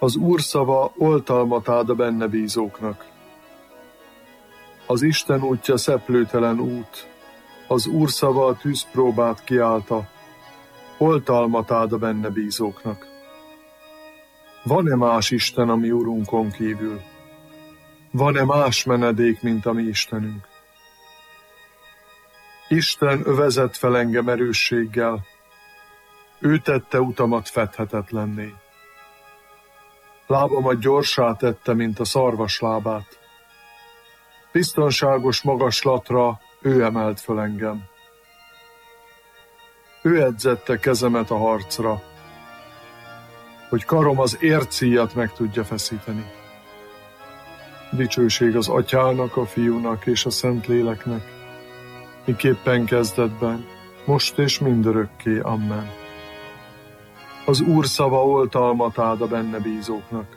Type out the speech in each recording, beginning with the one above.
Az Úr szava oltalmat ad a benne bízóknak. Az Isten útja szeplőtelen út, az Úr szava a tűzpróbát kiállta, oltalmat ad a benne bízóknak. Van-e más Isten a mi Urunkon kívül? Van-e más menedék, mint a mi Istenünk? Isten övezett fel engem erősséggel, ő tette utamat fedhetetlenné. Lábamat gyorsá tette, mint a szarvas lábát. Biztonságos magaslatra ő emelt föl engem. Ő edzette kezemet a harcra, hogy karom az ércíjat meg tudja feszíteni. Dicsőség az Atyának, a Fiúnak és a Szentléleknek, miképpen kezdetben, most és mindörökké. Amen. Az Úr szava oltalmat ad a benne bízóknak.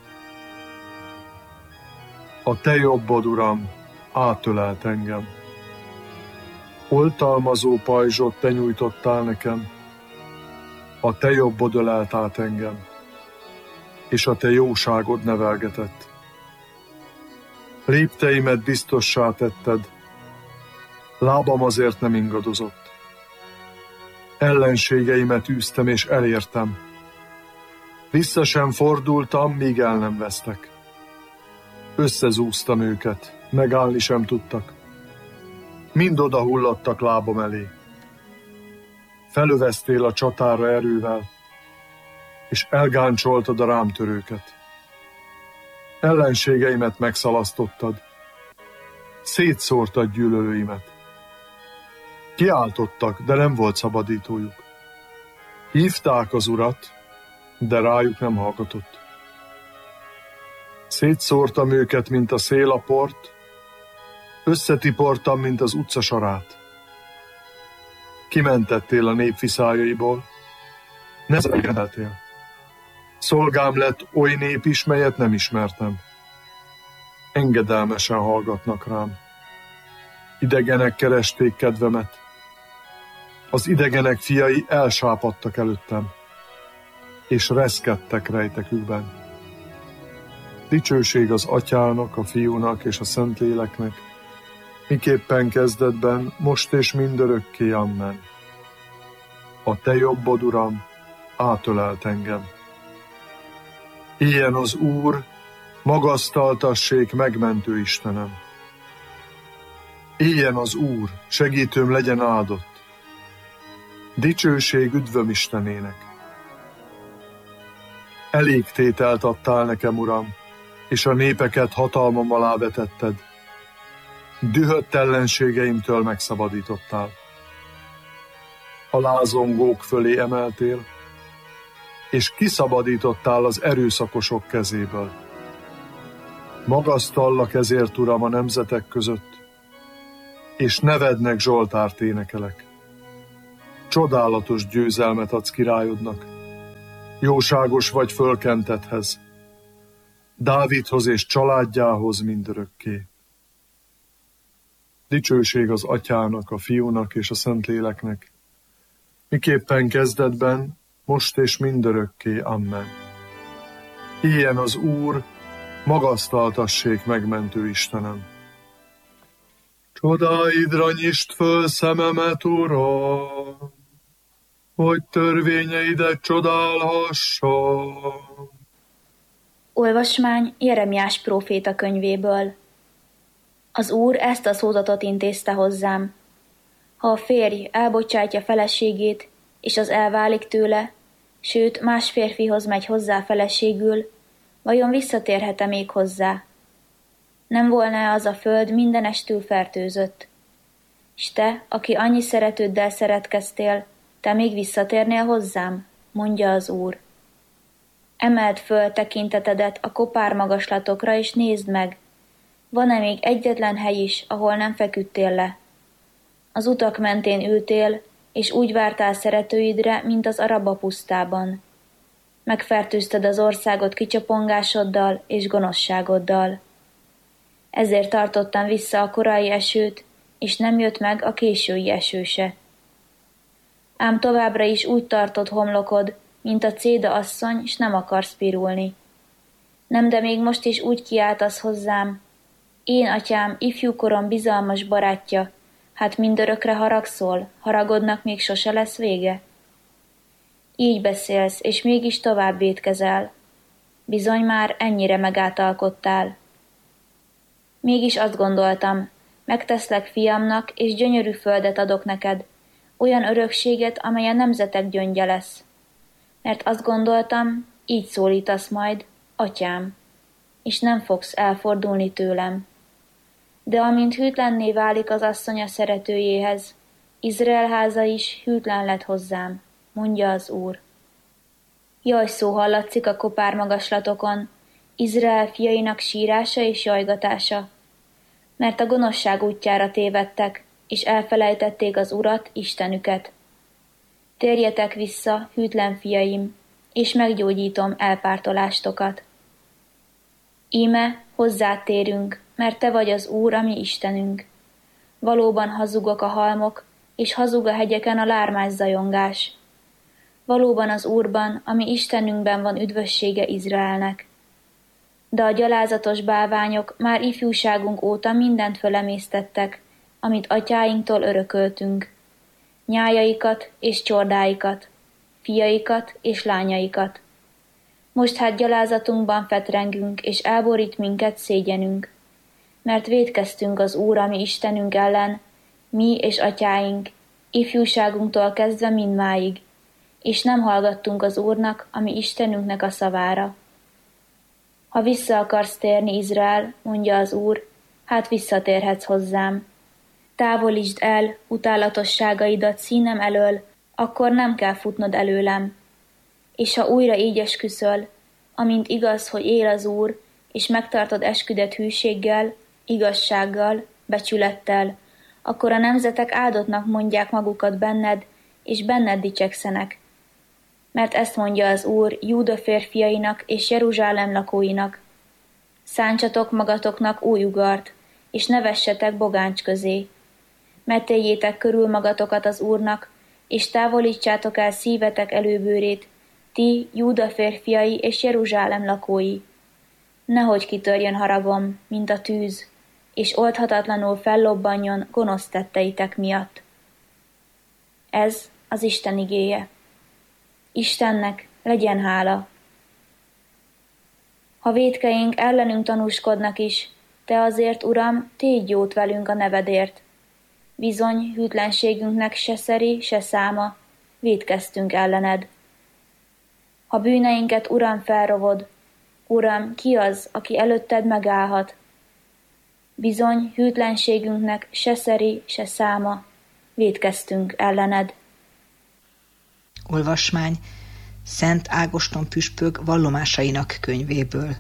A te jobbod, Uram, átölelt engem. Oltalmazó pajzsot te nyújtottál nekem, a te jobbod ölelt át engem, és a te jóságod nevelgetett. Lépteimet biztossá tetted, lábam azért nem ingadozott. Ellenségeimet űztem és elértem. Vissza sem fordultam, míg el nem vesztek. Összezúztam őket, megállni sem tudtak. Mind odahulladtak lábam elé. Felöveztél a csatára erővel, és elgáncsoltad a rám törőket. Ellenségeimet megszalasztottad, szétszórtad gyűlölőimet. Kiáltottak, de nem volt szabadítójuk. Hívták az Urat, de rájuk nem hallgatott. Szétszórtam őket, mint a szél a port, összetiportam, mint az utca sarát. Kimentettél a nép viszályaiból, ne zegeltél. Szolgám lett oly nép is, melyet nem ismertem. Engedelmesen hallgatnak rám. Idegenek keresték kedvemet. Az idegenek fiai elsápadtak előttem, és reszkedtek rejtekükben. Dicsőség az Atyának, a Fiúnak és a Szentléleknek, miképpen kezdetben, most és mindörökké. Amen. A te jobbod, Uram, átölelt engem. Ilyen az Úr, magasztaltassék megmentő Istenem. Éljen az Úr, segítőm legyen áldott. Dicsőség üdvöm Istenének. Elég tételt adtál nekem, Uram, és a népeket hatalmam alá vetetted. Dühött ellenségeimtől megszabadítottál. A lázongók fölé emeltél, és kiszabadítottál az erőszakosok kezéből. Magasztallak ezért, Uram, a nemzetek között, és nevednek zsoltárt énekelek. Csodálatos győzelmet adsz királyodnak, jóságos vagy fölkentethez, Dávidhoz és családjához mindörökké. Dicsőség az Atyának, a Fiúnak és a Szentléleknek, miképpen kezdetben, most és mindörökké. Amen. Ilyen az Úr, magasztaltassék megmentő Istenem. Csodáidra nyisd föl szememet, Uram, hogy törvényeidet csodálhassam. Olvasmány Jeremiás próféta könyvéből. Az Úr ezt a szózatot intézte hozzám. Ha a férj elbocsátja feleségét, és az elválik tőle, sőt más férfihoz megy hozzá feleségül, vajon visszatérhet-e még hozzá? Nem volna az a föld mindenestül fertőzött? S te, aki annyi szeretőddel szeretkeztél, te még visszatérnél hozzám? Mondja az Úr. Emeld föl tekintetedet a kopár magaslatokra, és nézd meg, van-e még egyetlen hely is, ahol nem feküdtél le? Az utak mentén ültél, és úgy vártál szeretőidre, mint az Araba pusztában. Megfertőzted az országot kicsapongásoddal és gonoszságoddal. Ezért tartottam vissza a korai esőt, és nem jött meg a késői eső se. Ám továbbra is úgy tartod homlokod, mint a céda asszony, s nem akarsz pirulni. Nem, de még most is úgy kiáltasz hozzám. Én, atyám, ifjúkorom bizalmas barátja, hát mindörökre haragszol, haragodnak még sose lesz vége? Így beszélsz, és mégis tovább vétkezel. Bizony már ennyire megátalkodtál. Mégis azt gondoltam, megteszlek fiamnak, és gyönyörű földet adok neked, olyan örökséget, amely a nemzetek gyöngye lesz. Mert azt gondoltam, így szólítasz majd, atyám, és nem fogsz elfordulni tőlem. De amint hűtlenné válik az asszony a szeretőjéhez, Izrael háza is hűtlen lett hozzám, mondja az Úr. Jaj szó hallatszik a kopár magaslatokon, Izrael fiainak sírása és jajgatása, mert a gonoszság útjára tévedtek, és elfelejtették az Urat, Istenüket. Térjetek vissza, hűtlen fiaim, és meggyógyítom elpártolástokat. Íme, hozzád térünk, mert te vagy az Úr, a mi Istenünk. Valóban hazugok a halmok, és hazug a hegyeken a lármás zajongás. Valóban az Úrban, a mi Istenünkben van üdvössége Izraelnek. De a gyalázatos bálványok már ifjúságunk óta mindent fölemésztettek, amit atyáinktól örököltünk. Nyájaikat és csordáikat, fiaikat és lányaikat. Most hát gyalázatunkban fetrengünk, és elborít minket szégyenünk. Mert vétkeztünk az Úr, a mi Istenünk ellen, mi és atyáink, ifjúságunktól kezdve mindmáig, és nem hallgattunk az Úrnak, a mi Istenünknek a szavára. Ha vissza akarsz térni, Izrael, mondja az Úr, hát visszatérhetsz hozzám. Távolítsd el utálatosságaidat színem elől, akkor nem kell futnod előlem. És ha újra így esküszöl, amint igaz, hogy él az Úr, és megtartod esküdet hűséggel, igazsággal, becsülettel, akkor a nemzetek áldottnak mondják magukat benned, és benned dicsekszenek. Mert ezt mondja az Úr Júda férfiainak és Jeruzsálem lakóinak. Szántsatok magatoknak új ugart, és ne vessetek bogáncs közé. Metéljétek körül magatokat az Úrnak, és távolítsátok el szívetek előbőrét, ti, Júda férfiai és Jeruzsálem lakói. Nehogy kitörjön haragom, mint a tűz, és oldhatatlanul fellobbanjon gonosz tetteitek miatt. Ez az Isten igéje. Istennek legyen hála. Ha vétkeink ellenünk tanúskodnak is, te azért, Uram, tégy jót velünk a nevedért. Bizony, hűtlenségünknek se szeri, se száma, vétkeztünk ellened. Ha bűneinket, Uram, felrovod, Uram, ki az, aki előtted megállhat? Bizony, hűtlenségünknek se szeri, se száma, vétkeztünk ellened. Olvasmány Szent Ágoston püspök vallomásainak könyvéből.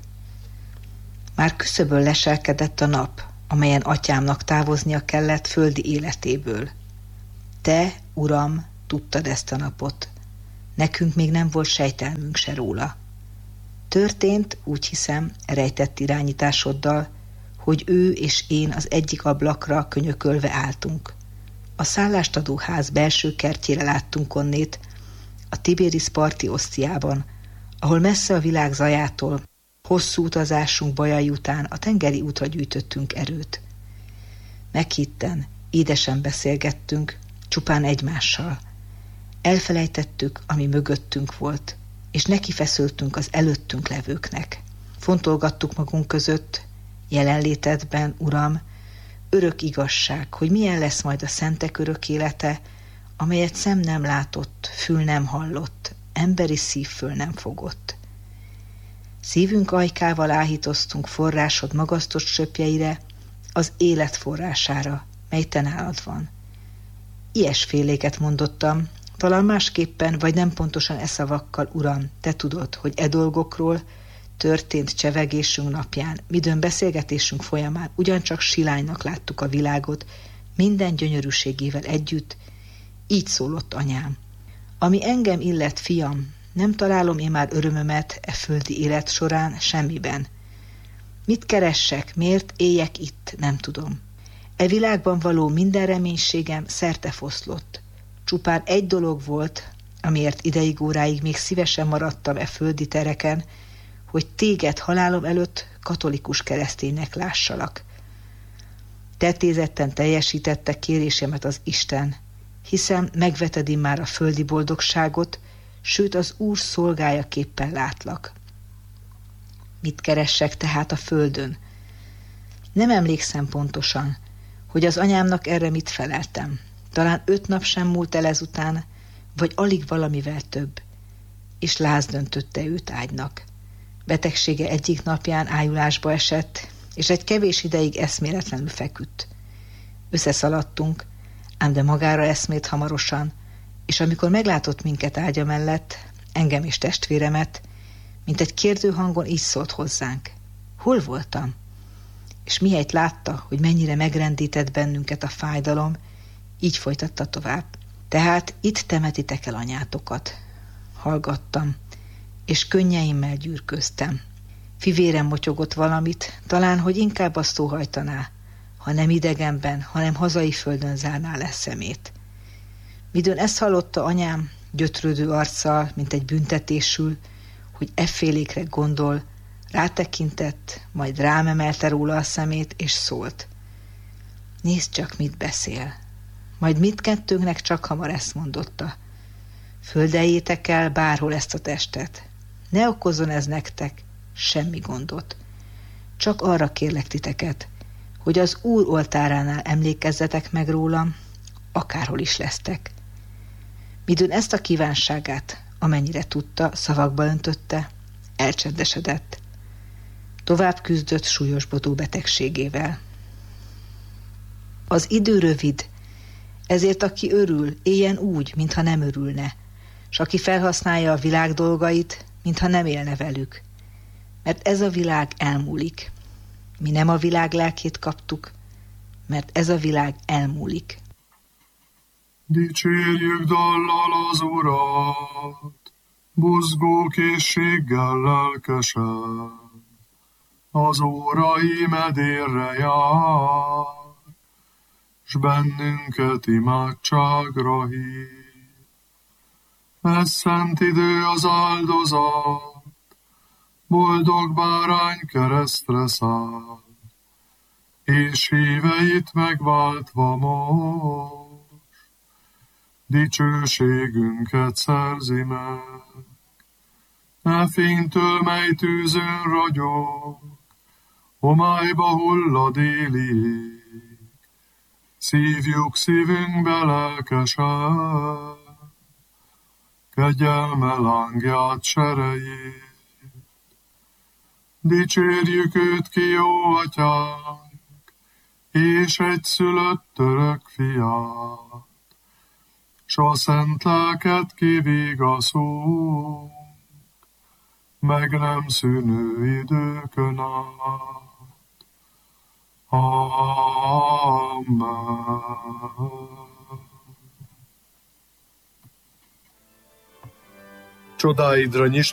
Már küszöbön leselkedett a nap, amelyen atyámnak távoznia kellett földi életéből. Te, Uram, tudtad ezt a napot. Nekünk még nem volt sejtelmünk se róla. Történt, úgy hiszem, rejtett irányításoddal, hogy ő és én az egyik ablakra könyökölve álltunk. A szállást adó ház belső kertjére láttunk onnét, a Tiberisz parti osztiában, ahol messze a világ zajától, hosszú utazásunk bajai után a tengeri útra gyűjtöttünk erőt. Meghitten, édesen beszélgettünk, csupán egymással. Elfelejtettük, ami mögöttünk volt, és nekifeszültünk az előttünk levőknek. Fontolgattuk magunk között, jelenlétedben, Uram, örök igazság, hogy milyen lesz majd a szentek örök élete, amelyet szem nem látott, fül nem hallott, emberi szív föl nem fogott. Szívünk ajkával áhítoztunk forrásod magasztos csöpjeire, az élet forrására, mely te nálad van. Ilyesféléket mondottam, talán másképpen, vagy nem pontosan e szavakkal, Uram, te tudod, hogy e dolgokról történt csevegésünk napján, midőn beszélgetésünk folyamán ugyancsak silánynak láttuk a világot, minden gyönyörűségével együtt, így szólott anyám. Ami engem illet, fiam, nem találom én már örömömet e földi élet során semmiben. Mit keressek, miért éljek itt, nem tudom. E világban való minden reménységem szerte foszlott. Csupán egy dolog volt, amiért ideig óráig még szívesen maradtam e földi tereken, hogy téged halálom előtt katolikus kereszténynek lássalak. Tetézetten teljesítette kérésemet az Isten, hiszen megveted immár a földi boldogságot, sőt az Úr szolgájaképpen látlak. Mit keressek tehát a földön? Nem emlékszem pontosan, hogy az anyámnak erre mit feleltem. Talán 5 nap sem múlt el ezután, vagy alig valamivel több, és láz döntötte őt ágynak. Betegsége egyik napján ájulásba esett, és egy kevés ideig eszméletlenül feküdt. Összeszaladtunk, ám de magára eszmélt hamarosan, és amikor meglátott minket ágya mellett, engem és testvéremet, mint egy kérdő hangon így szólt hozzánk. Hol voltam? És mihelyt látta, hogy mennyire megrendített bennünket a fájdalom, így folytatta tovább. Tehát itt temetitek el anyátokat. Hallgattam, és könnyeimmel gyűrköztem. Fivérem motyogott valamit, talán, hogy inkább azt óhajtaná, ha nem idegenben, hanem hazai földön zárná le szemét. Midőn ezt hallotta anyám, gyötrődő arccal, mint egy büntetésül, hogy effélékre gondol, rátekintett, majd rám emelte róla a szemét, és szólt. Nézd csak, mit beszél. Majd mindkettőnknek csak hamar ezt mondotta. Földeljétek el bárhol ezt a testet. Ne okozzon ez nektek semmi gondot. Csak arra kérlek titeket, hogy az Úr oltáránál emlékezzetek meg rólam, akárhol is lesztek. Midőn ezt a kívánságát, amennyire tudta, szavakba öntötte, elcsendesedett. Tovább küzdött súlyosbodó betegségével. Az idő rövid, ezért aki örül, éljen úgy, mintha nem örülne, s aki felhasználja a világ dolgait, mintha nem élne velük. Mert ez a világ elmúlik. Mi nem a világ lelkét kaptuk, mert ez a világ elmúlik. Dicsérjük dallal az Urat, buzgó készséggel lelkesen. Az óra imedérre jár, s bennünket imádságra hív. Ez szent idő az áldozat, boldog bárány keresztre száll, és híveit megváltva most, dicsőségünket szerzi meg. E fénytől, mely tűzön ragyog, homályba hull a déli ég, szívjuk szívünkbe lelkesen, kegyelme lángját serejét. Dicsérjük őt ki, jó atyánk, és egyszülött örök fiát, s a szent lelket kivigaszunk, meg nem szűnő időkön át. Amen. Csodáidra nyisd